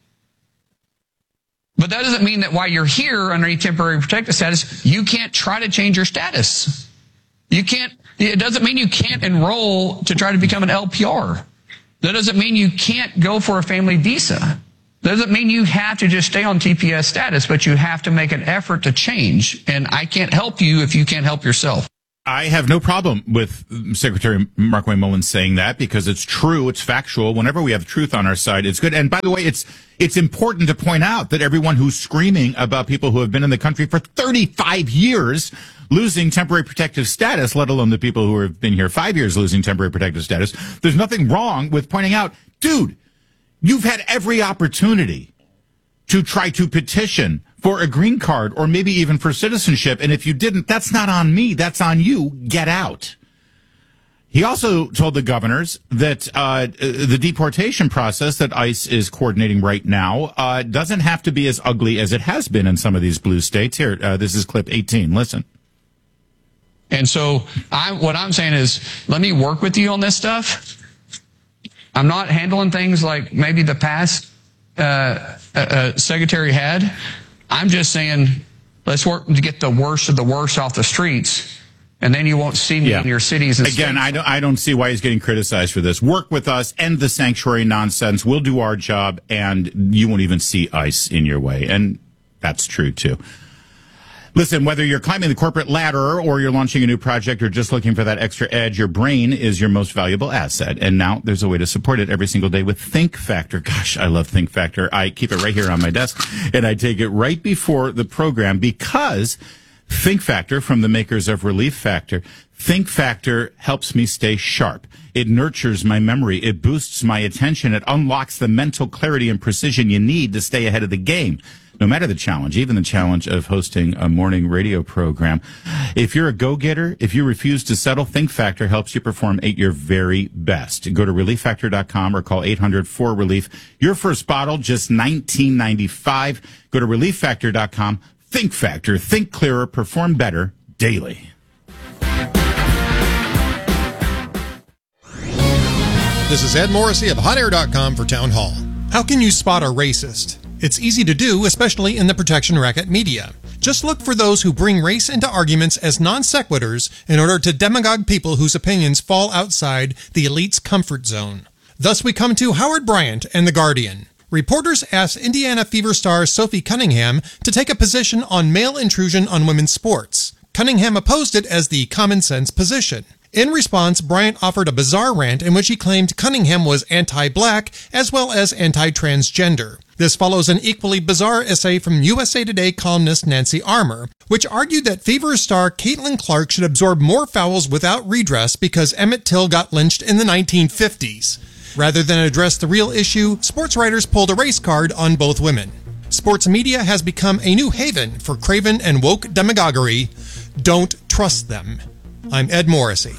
But that doesn't mean that while you're here under a temporary protected status, you can't try to change your status. You can't, it doesn't mean you can't enroll to try to become an L P R. That doesn't mean you can't go for a family visa. That doesn't mean you have to just stay on T P S status, but you have to make an effort to change. And I can't help you if you can't help yourself. I have no problem with Secretary Markwayne Mullins saying that because it's true, it's factual. Whenever we have truth on our side, it's good. And by the way, it's it's important to point out that everyone who's screaming about people who have been in the country for thirty-five years losing temporary protective status, let alone the people who have been here five years losing temporary protective status, there's nothing wrong with pointing out, dude, you've had every opportunity to try to petition for a green card or maybe even for citizenship. And if you didn't, that's not on me. That's on you. Get out. He also told the governors that uh, the deportation process that ICE is coordinating right now uh, doesn't have to be as ugly as it has been in some of these blue states. Here, uh, this is clip eighteen. Listen. And so I, what I'm saying is, let me work with you on this stuff. I'm not handling things like maybe the past uh, uh, uh, secretary had. I'm just saying, let's work to get the worst of the worst off the streets, and then you won't see me yeah. in your cities. And Again, I don't, I don't see why he's getting criticized for this. Work with us, end the sanctuary nonsense. We'll do our job, and you won't even see ICE in your way. And that's true, too. Listen, whether you're climbing the corporate ladder or you're launching a new project or just looking for that extra edge, your brain is your most valuable asset. And now there's a way to support it every single day with Think Factor. Gosh, I love Think Factor. I keep it right here on my desk, and I take it right before the program because Think Factor, from the makers of Relief Factor, Think Factor helps me stay sharp. It nurtures my memory. It boosts my attention. It unlocks the mental clarity and precision you need to stay ahead of the game. No matter the challenge, even the challenge of hosting a morning radio program. If you're a go-getter, if you refuse to settle, Think Factor helps you perform at your very best. Go to relief factor dot com or call eight hundred four relief. Your first bottle, just nineteen ninety-five. Go to relief factor dot com. Think Factor. Think clearer. Perform better daily. This is Ed Morrissey of hot air dot com for Town Hall. How can you spot a racist? It's easy to do, especially in the protection racket media. Just look for those who bring race into arguments as non sequiturs in order to demagogue people whose opinions fall outside the elite's comfort zone. Thus we come to Howard Bryant and The Guardian. Reporters asked Indiana Fever star Sophie Cunningham to take a position on male intrusion on women's sports. Cunningham opposed it as the common sense position. In response, Bryant offered a bizarre rant in which he claimed Cunningham was anti-black as well as anti-transgender. This follows an equally bizarre essay from U S A Today columnist Nancy Armour, which argued that Fever star Caitlin Clark should absorb more fouls without redress because Emmett Till got lynched in the nineteen fifties. Rather than address the real issue, sports writers pulled a race card on both women. Sports media has become a new haven for craven and woke demagoguery. Don't trust them. I'm Ed Morrissey.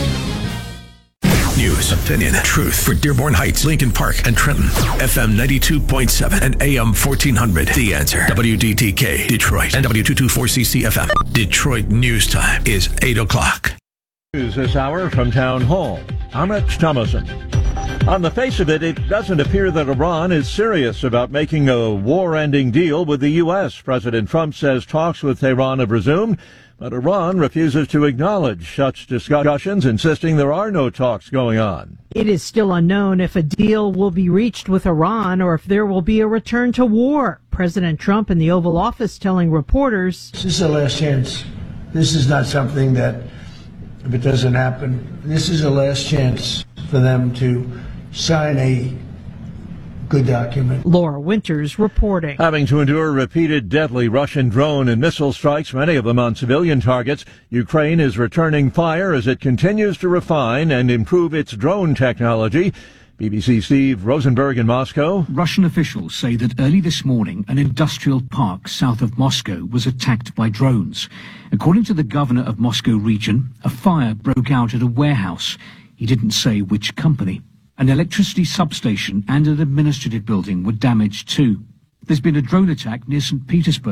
News, opinion, truth for Dearborn Heights, Lincoln Park, and Trenton. F M ninety-two point seven and A M fourteen hundred. The Answer. W D T K, Detroit, and W two twenty-four C C F M. Detroit News Time is eight o'clock. News this hour from Town Hall. I'm Rich Thomason. On the face of it, it doesn't appear that Iran is serious about making a war-ending deal with the U S. President Trump says talks with Tehran have resumed, but Iran refuses to acknowledge such discussions, insisting there are no talks going on. It is still unknown if a deal will be reached with Iran or if there will be a return to war. President Trump in the Oval Office telling reporters, "This is the last chance. This is not something that, if it doesn't happen, this is the last chance for them to sign a good document." Laura Winters reporting. Having to endure repeated deadly Russian drone and missile strikes, many of them on civilian targets, Ukraine is returning fire as it continues to refine and improve its drone technology. B B C Steve Rosenberg in Moscow. Russian officials say that early this morning, an industrial park south of Moscow was attacked by drones. According to the governor of Moscow region, a fire broke out at a warehouse. He didn't say which company. An electricity substation and an administrative building were damaged too. There's been a drone attack near Saint Petersburg.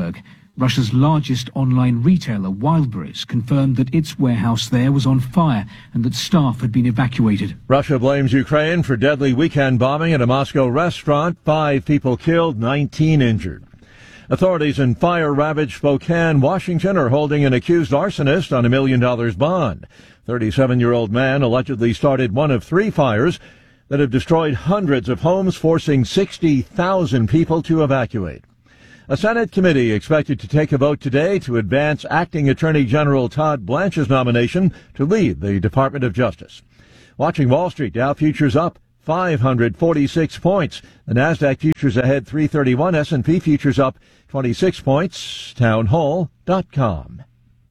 Russia's largest online retailer, Wildberries, confirmed that its warehouse there was on fire and that staff had been evacuated. Russia blames Ukraine for deadly weekend bombing at a Moscow restaurant. Five people killed, nineteen injured. Authorities in fire-ravaged Spokane, Washington, are holding an accused arsonist on a million dollars bond. thirty-seven-year-old man allegedly started one of three fires that have destroyed hundreds of homes, forcing sixty thousand people to evacuate. A Senate committee expected to take a vote today to advance Acting Attorney General Todd Blanche's nomination to lead the Department of Justice. Watching Wall Street, Dow futures up five hundred forty-six points. The Nasdaq futures ahead three thirty-one. S and P futures up twenty-six points. townhall dot com.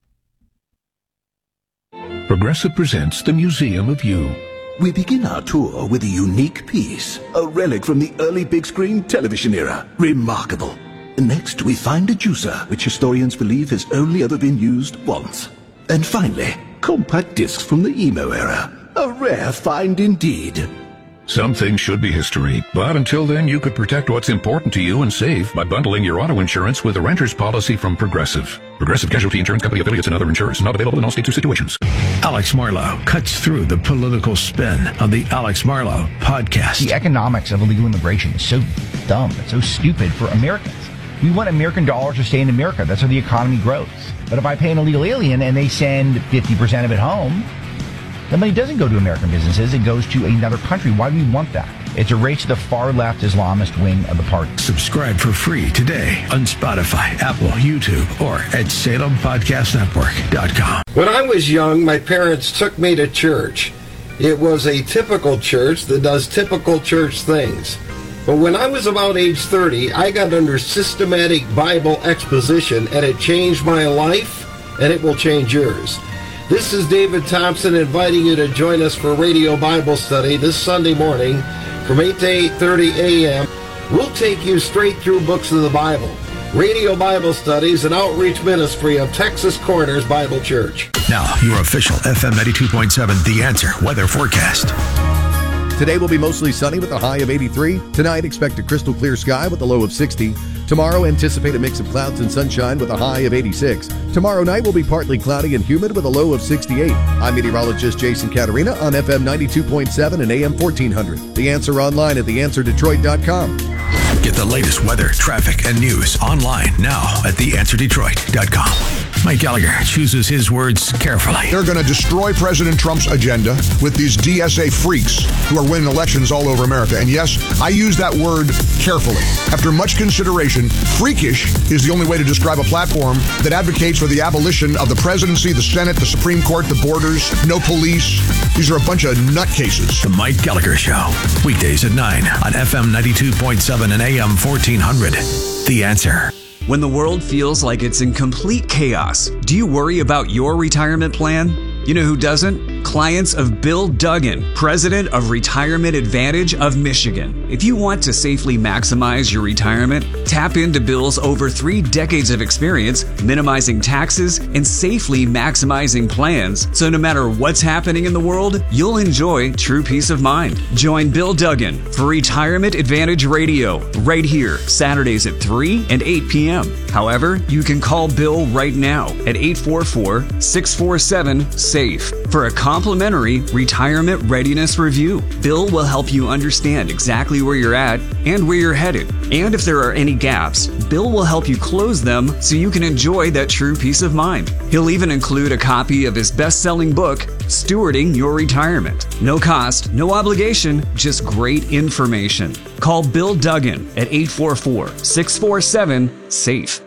Progressive presents the Museum of You. We begin our tour with a unique piece, a relic from the early big screen television era. Remarkable. Next, we find a juicer, which historians believe has only ever been used once. And finally, compact discs from the emo era. A rare find indeed. Some things should be history, but until then you could protect what's important to you and save by bundling your auto insurance with a renter's policy from Progressive. Progressive Casualty Insurance Company affiliates and other insurers. Not available in all states or situations. Alex Marlow cuts through the political spin on the Alex Marlow podcast. The economics of illegal immigration is so dumb. It's so stupid for Americans. We want American dollars to stay in America. That's how the economy grows. But if I pay an illegal alien and they send fifty percent of it home, the money doesn't go to American businesses. It goes to another country. Why do we want that? It's a race to the far-left Islamist wing of the party. Subscribe for free today on Spotify, Apple, YouTube, or at Salem Podcast Network dot com. When I was young, my parents took me to church. It was a typical church that does typical church things. But when I was about age thirty, I got under systematic Bible exposition, and it changed my life, and it will change yours. This is David Thompson inviting you to join us for Radio Bible Study this Sunday morning from eight to eight thirty a.m. We'll take you straight through books of the Bible. Radio Bible Study is an outreach ministry of Texas Corners Bible Church. Now, your official F M ninety-two point seven The Answer weather forecast. Today will be mostly sunny with a high of eighty-three. Tonight, expect a crystal clear sky with a low of sixty. Tomorrow, anticipate a mix of clouds and sunshine with a high of eighty-six. Tomorrow night will be partly cloudy and humid with a low of sixty-eight. I'm meteorologist Jason Caterina on F M ninety-two point seven and A M fourteen hundred. The Answer online at the answer detroit dot com. Get the latest weather, traffic, and news online now at the answer detroit dot com. Mike Gallagher chooses his words carefully. They're going to destroy President Trump's agenda with these D S A freaks who are winning elections all over America. And yes, I use that word carefully. After much consideration, freakish is the only way to describe a platform that advocates for the abolition of the presidency, the Senate, the Supreme Court, the borders, no police. These are a bunch of nutcases. The Mike Gallagher Show, weekdays at nine on F M ninety-two point seven and A M fourteen hundred. The Answer. When the world feels like it's in complete chaos, do you worry about your retirement plan? You know who doesn't? Clients of Bill Duggan, president of Retirement Advantage of Michigan. If you want to safely maximize your retirement, tap into Bill's over three decades of experience minimizing taxes and safely maximizing plans, so no matter what's happening in the world, you'll enjoy true peace of mind. Join Bill Duggan for Retirement Advantage Radio right here, Saturdays at three and eight p.m. However, you can call Bill right now at eight four four, six four seven, SAFE for a complimentary retirement readiness review. Bill will help you understand exactly where you're at and where you're headed. And if there are any gaps, Bill will help you close them so you can enjoy that true peace of mind. He'll even include a copy of his best-selling book, Stewarding Your Retirement. No cost, no obligation, just great information. Call Bill Duggan at eight four four, six four seven, SAFE.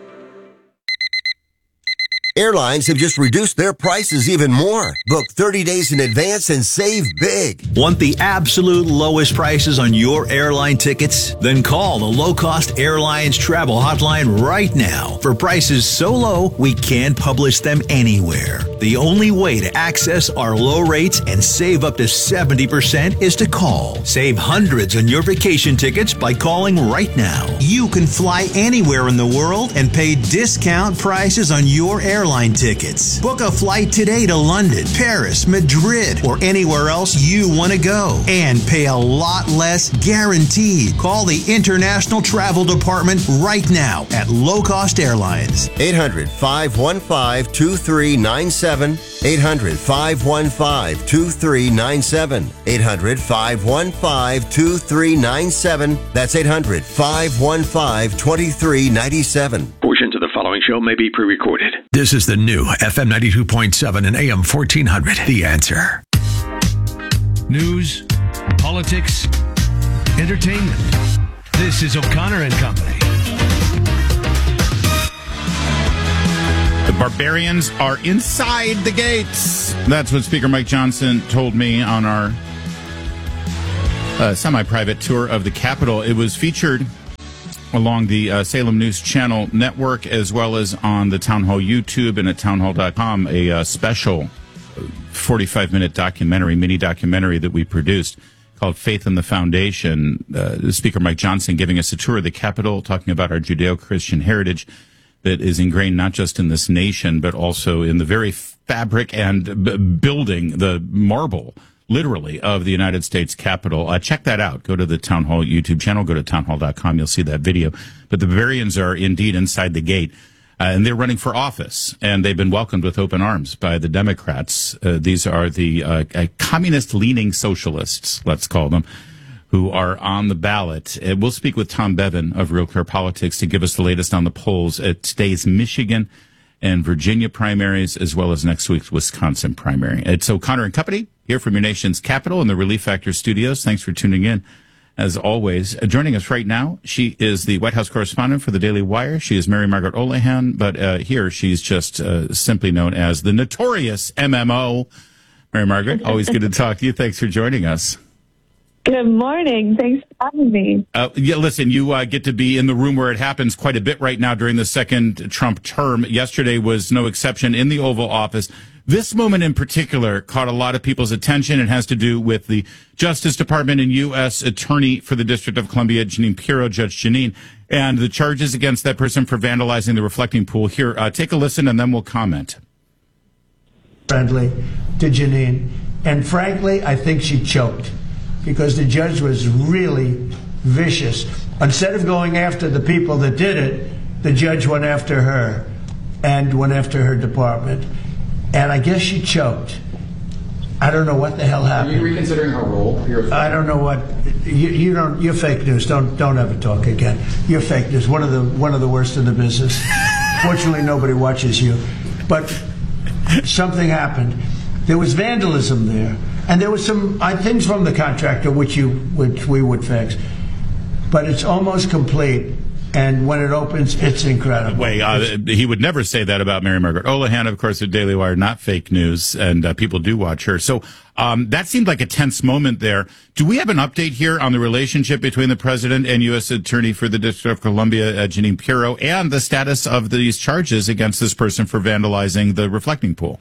Airlines have just reduced their prices even more. Book thirty days in advance and save big. Want the absolute lowest prices on your airline tickets? Then call the low-cost airlines travel hotline right now for prices so low we can't publish them anywhere. The only way to access our low rates and save up to seventy percent is to call. Save hundreds on your vacation tickets by calling right now. you can fly anywhere in the world and pay discount prices on your airline tickets. Book a flight today to London, Paris, Madrid, or anywhere else you want to go and pay a lot less guaranteed. Call the International Travel Department right now at Low Cost Airlines. eight hundred, five one five, two three nine seven. eight hundred, five one five, two three nine seven. eight hundred, five one five, two three nine seven. That's eight hundred, five one five, two three nine seven. Portions of the following show may be pre-recorded. This is the new F M ninety-two point seven and A M fourteen hundred. The Answer. News, politics, entertainment. This is O'Connor and Company. The barbarians are inside the gates. That's what Speaker Mike Johnson told me on our uh, semi-private tour of the Capitol. It was featured along the uh, Salem News Channel network, as well as on the Town Hall YouTube and at townhall dot com, a uh, special forty-five minute documentary, mini documentary that we produced called Faith in the Foundation. Uh, Speaker Mike Johnson giving us a tour of the Capitol, talking about our Judeo-Christian heritage that is ingrained not just in this nation, but also in the very fabric and b- building, the marble, literally, of the United States Capitol. Uh, check that out. Go to the Town Hall YouTube channel. Go to town hall dot com. You'll see that video. But the barbarians are indeed inside the gate, uh, and they're running for office, and they've been welcomed with open arms by the Democrats. Uh, these are the uh, uh, communist-leaning socialists, let's call them, who are on the ballot. Uh, we'll speak with Tom Bevan of Real Clear Politics to give us the latest on the polls at today's Michigan and Virginia primaries, as well as next week's Wisconsin primary. It's O'Connor and Company here from your nation's capital in the Relief Factor studios. Thanks for tuning in. As always, uh, joining us right now, she is the White House correspondent for the Daily Wire. She is Mary Margaret Olahan, but uh, here she's just uh, simply known as the notorious M M O. Mary Margaret, always good to talk to you. Thanks for joining us. Good morning. Thanks for having me. Uh, yeah, listen, you uh, get to be in the room where it happens quite a bit right now during the second Trump term. Yesterday was no exception in the Oval Office. This moment in particular caught a lot of people's attention. It has to do with the Justice Department and U S Attorney for the District of Columbia, Jeanine Pirro, Judge Jeanine, and the charges against that person for vandalizing the reflecting pool. Here, uh, take a listen, and then we'll comment. Friendly to Jeanine. And frankly, I think she choked, because the judge was really vicious. Instead of going after the people that did it, the judge went after her and went after her department. And I guess she choked. I don't know what the hell happened. Are you reconsidering her role? Your I don't know what you, you don't. You're fake news. Don't don't ever talk again. You're fake news. One of the one of the worst in the business. Fortunately, nobody watches you. But something happened. There was vandalism there. And there was some uh, things from the contractor which you, which we would fix, but it's almost complete. And when it opens, it's incredible. Wait, uh, he would never say that about Mary Margaret Olahan, of course, at Daily Wire, not fake news, and uh, people do watch her. So um, that seemed like a tense moment there. Do we have an update here on the relationship between the president and U S Attorney for the District of Columbia, uh, Jeanine Pirro, and the status of these charges against this person for vandalizing the reflecting pool?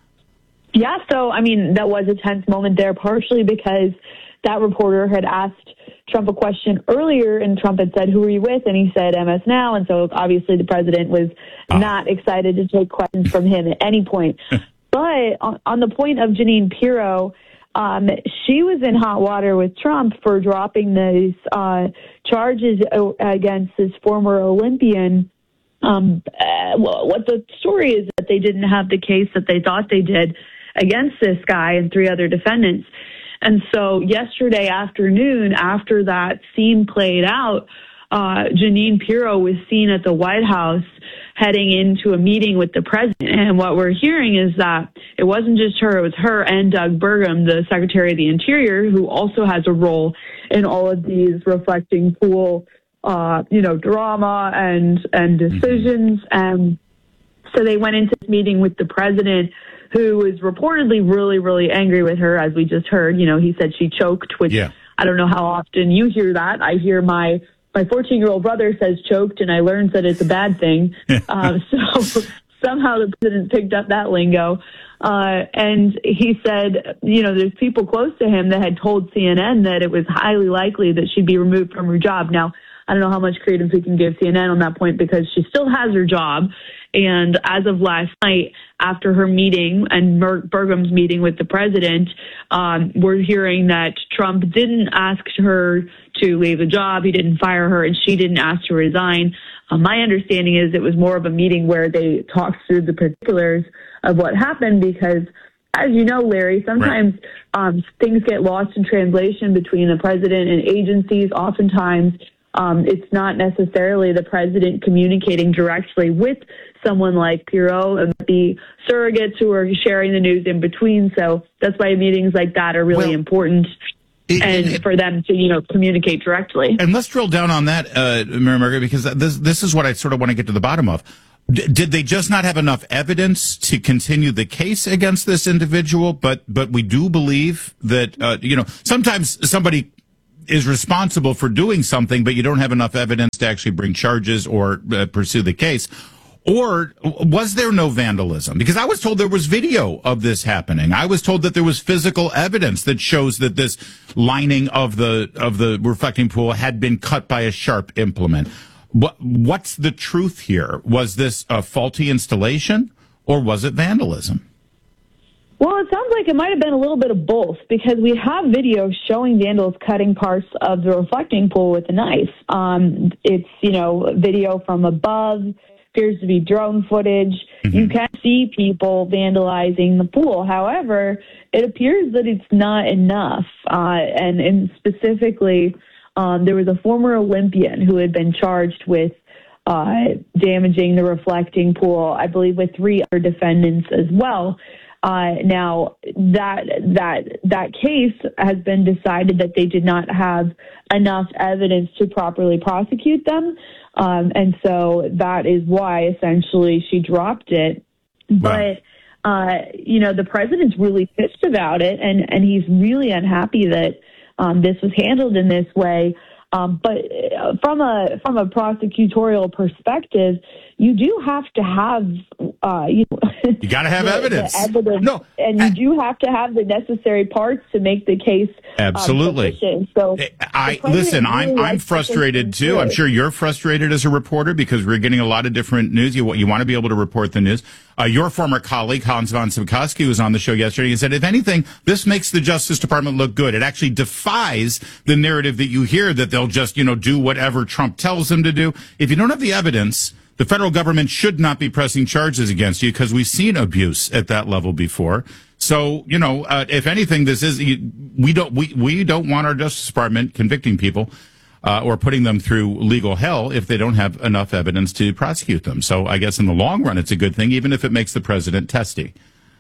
Yeah, so, I mean, that was a tense moment there, partially because that reporter had asked Trump a question earlier, and Trump had said, who are you with? And he said, M S Now. And so obviously the president was ah. not excited to take questions from him at any point. But on, on the point of Jeanine Pirro, um, she was in hot water with Trump for dropping these uh, charges against this former Olympian. Um, uh, well, what the story is that they didn't have the case that they thought they did against this guy and three other defendants. And so yesterday afternoon, after that scene played out, uh, Jeanine Pirro was seen at the White House heading into a meeting with the president. And what we're hearing is that it wasn't just her, it was her and Doug Burgum, the Secretary of the Interior, who also has a role in all of these reflecting pool, uh, you know, drama and, and decisions. And so they went into this meeting with the president, who was reportedly really, really angry with her, as we just heard. You know, he said she choked, which yeah. I don't know how often you hear that. I hear my my fourteen-year-old brother says choked, and I learned that it's a bad thing. um, so somehow the president picked up that lingo. Uh, and he said, you know, there's people close to him that had told C N N that it was highly likely that she'd be removed from her job. Now, I don't know how much credence we can give C N N on that point because she still has her job. And as of last night, after her meeting and Mer- Burgum's meeting with the president, um, we're hearing that Trump didn't ask her to leave the job. He didn't fire her, and she didn't ask to resign. Uh, my understanding is it was more of a meeting where they talked through the particulars of what happened because, as you know, Larry, sometimes right. um, things get lost in translation between the president and agencies. Oftentimes, um, it's not necessarily the president communicating directly with someone like Pirro and the surrogates who are sharing the news in between. So that's why meetings like that are really well, important. It, and it, for them to, you know, communicate directly. And let's drill down on that, uh, Mary Margaret, because this this is what I sort of want to get to the bottom of. D- did they just not have enough evidence to continue the case against this individual? But but we do believe that, uh, you know, sometimes somebody is responsible for doing something, but you don't have enough evidence to actually bring charges or uh, pursue the case. Or was there no vandalism? Because I was told there was video of this happening. I was told that there was physical evidence that shows that this lining of the of the reflecting pool had been cut by a sharp implement. What what's the truth here? Was this a faulty installation or was it vandalism? Well, it sounds like it might have been a little bit of both because we have video showing vandals cutting parts of the reflecting pool with a knife. Um, it's, you know, video from above. Appears to be drone footage. Mm-hmm. You can see people vandalizing the pool. However, it appears that it's not enough. Uh, and, and specifically, um, there was a former Olympian who had been charged with uh, damaging the reflecting pool, I believe with three other defendants as well. Uh, now, that that that case has been decided that they did not have enough evidence to properly prosecute them. Um, and so that is why essentially she dropped it. Wow. But, uh, you know, the president's really pissed about it and, and he's really unhappy that um, this was handled in this way. Um, but from a from a prosecutorial perspective, you do have to have uh, you, you got to have the, evidence. The evidence, no, and you do have to have the necessary parts to make the case. Absolutely. Um, so I listen. Really I'm I'm frustrated too. I'm sure you're frustrated as a reporter because we're getting a lot of different news. You you want to be able to report the news. Uh, your former colleague Hans von Spakovsky was on the show yesterday and said, if anything, this makes the Justice Department look good. It actually defies the narrative that you hear that they'll just, you know, do whatever Trump tells them to do. If you don't have the evidence, the federal government should not be pressing charges against you because we've seen abuse at that level before. So, you know, uh, if anything, this is, we don't, we, we don't want our Justice Department convicting people Uh, or putting them through legal hell if they don't have enough evidence to prosecute them. So I guess in the long run, it's a good thing, even if it makes the president testy.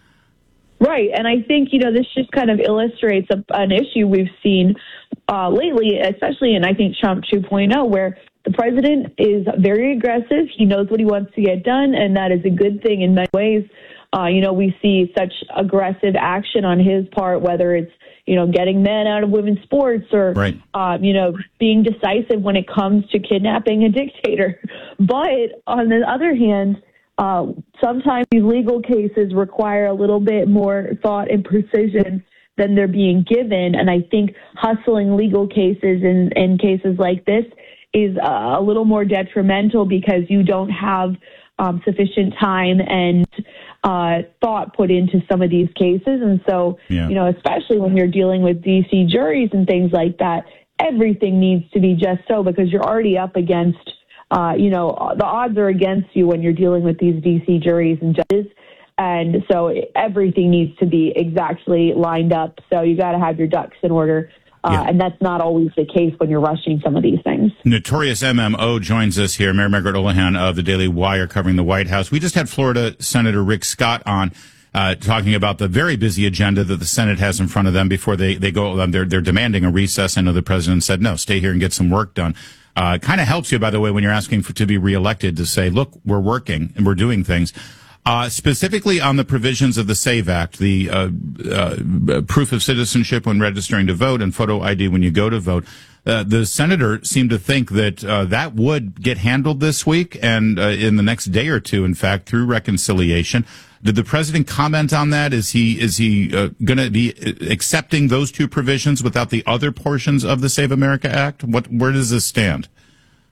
Right. And I think, you know, this just kind of illustrates a, an issue we've seen uh, lately, especially in, I think, Trump two point oh, where the president is very aggressive. He knows what he wants to get done, and that is a good thing in many ways. Uh, you know, we see such aggressive action on his part, whether it's, you know, getting men out of women's sports or, right. uh, you know, being decisive when it comes to kidnapping a dictator. But on the other hand, uh, sometimes these legal cases require a little bit more thought and precision than they're being given. And I think hustling legal cases in, in cases like this is uh, a little more detrimental because you don't have um, sufficient time and uh, thought put into some of these cases. And so, yeah. you know, especially when you're dealing with D C juries and things like that, everything needs to be just so because you're already up against, uh, you know, the odds are against you when you're dealing with these D C juries and judges. And so everything needs to be exactly lined up. So you got to have your ducks in order. Uh, yeah. And that's not always the case when you're rushing some of these things. Notorious M M O joins us here, Mary Margaret Olohan of the Daily Wire covering the White House. We just had Florida Senator Rick Scott on uh, talking about the very busy agenda that the Senate has in front of them before they, they go. Um, they're, they're demanding a recess. I know the president said, no, stay here and get some work done. Uh, kind of helps you, by the way, when you're asking for, to be reelected to say, look, we're working and we're doing things. Uh, specifically on the provisions of the SAVE Act, the uh, uh, proof of citizenship when registering to vote and photo I D when you go to vote. Uh, the senator seemed to think that uh, that would get handled this week and uh, in the next day or two, in fact, through reconciliation. Did the president comment on that? Is he is he uh, going to be accepting those two provisions without the other portions of the Save America Act? What where does this stand?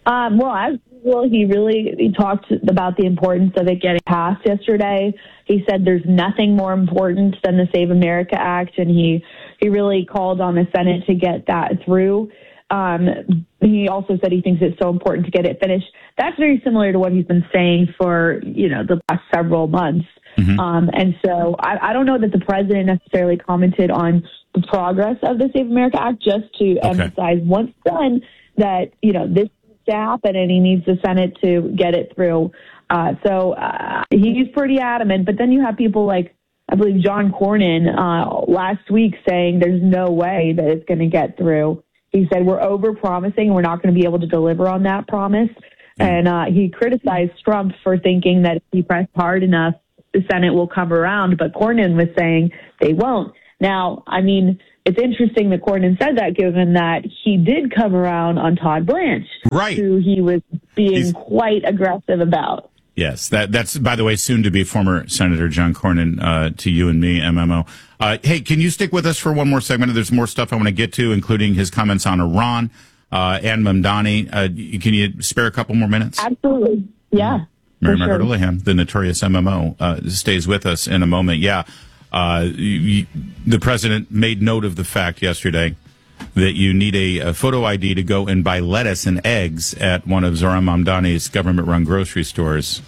Um, well, as usual, he really he talked about the importance of it getting passed yesterday. He said there's nothing more important than the Save America Act, and he, he really called on the Senate to get that through. Um, he also said he thinks it's so important to get it finished. That's very similar to what he's been saying for, you know, the past several months. Mm-hmm. Um, and so I, I don't know that the president necessarily commented on the progress of the Save America Act, just to okay. emphasize once done that, you know, this needs to happen and he needs the Senate to get it through. Uh, so uh, he's pretty adamant. But then you have people like, I believe, John Cornyn uh, last week saying there's no way that it's going to get through. He said, we're over-promising. We're not going to be able to deliver on that promise. And uh, he criticized Trump for thinking that if he pressed hard enough, the Senate will come around. But Cornyn was saying they won't. Now, I mean, it's interesting that Cornyn said that, given that he did come around on Todd Blanche, right, who he was being He's- quite aggressive about. Yes, that, that's, by the way, soon to be former Senator John Cornyn, uh, to you and me, M M O. Uh, hey, can you stick with us for one more segment? There's more stuff I want to get to, including his comments on Iran, uh, and Mamdani. Uh, can you spare a couple more minutes? Absolutely. Yeah. Mary sure. Hurleham, the notorious M M O, uh, stays with us in a moment. Yeah. Uh, you, you, the president made note of the fact yesterday that you need a, a photo I D to go and buy lettuce and eggs at one of Zohran Mamdani's government-run grocery stores.